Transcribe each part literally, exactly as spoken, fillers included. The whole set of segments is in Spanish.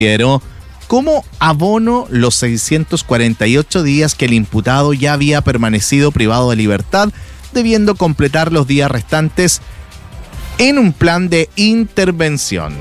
Pero como abono los seiscientos cuarenta y ocho días que el imputado ya había permanecido privado de libertad, debiendo completar los días restantes en un plan de intervención.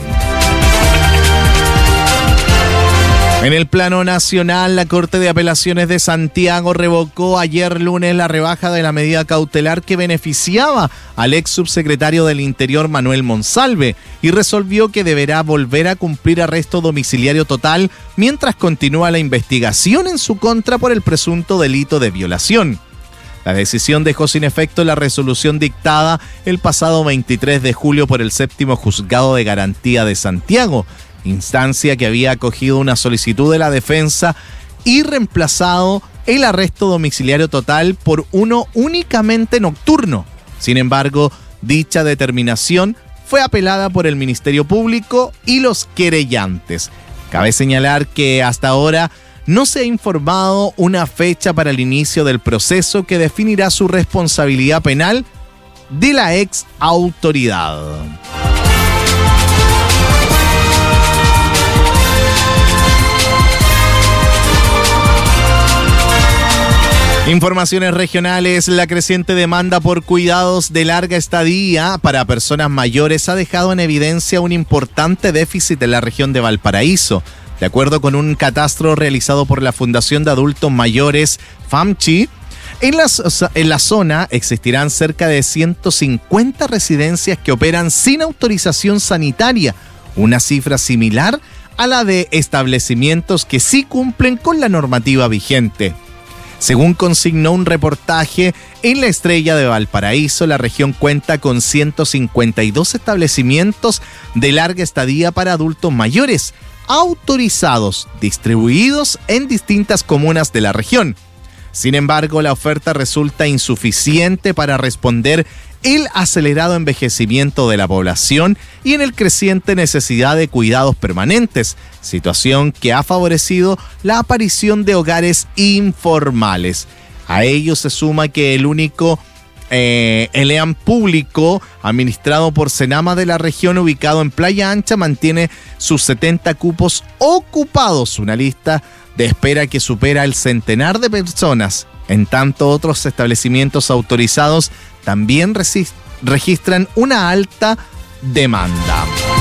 En el plano nacional, la Corte de Apelaciones de Santiago revocó ayer lunes la rebaja de la medida cautelar que beneficiaba al ex subsecretario del Interior Manuel Monsalve y resolvió que deberá volver a cumplir arresto domiciliario total mientras continúa la investigación en su contra por el presunto delito de violación. La decisión dejó sin efecto la resolución dictada el pasado veintitrés de julio por el séptimo Juzgado de Garantía de Santiago, instancia que había acogido una solicitud de la defensa y reemplazado el arresto domiciliario total por uno únicamente nocturno. Sin embargo, dicha determinación fue apelada por el Ministerio Público y los querellantes. Cabe señalar que hasta ahora no se ha informado una fecha para el inicio del proceso que definirá su responsabilidad penal de la ex autoridad. Informaciones regionales. La creciente demanda por cuidados de larga estadía para personas mayores ha dejado en evidencia un importante déficit en la región de Valparaíso. De acuerdo con un catastro realizado por la Fundación de Adultos Mayores FAMCHI, en la, en la zona existirán cerca de ciento cincuenta residencias que operan sin autorización sanitaria, una cifra similar a la de establecimientos que sí cumplen con la normativa vigente. Según consignó un reportaje en La Estrella de Valparaíso, la región cuenta con ciento cincuenta y dos establecimientos de larga estadía para adultos mayores, autorizados, distribuidos en distintas comunas de la región. Sin embargo, la oferta resulta insuficiente para responder el acelerado envejecimiento de la población y en el creciente necesidad de cuidados permanentes, situación que ha favorecido la aparición de hogares informales. A ello se suma que el único eh, el E A M público administrado por Senama de la región, ubicado en Playa Ancha, mantiene sus setenta cupos ocupados, una lista de espera que supera el centenar de personas. En tanto, otros establecimientos autorizados también registran una alta demanda.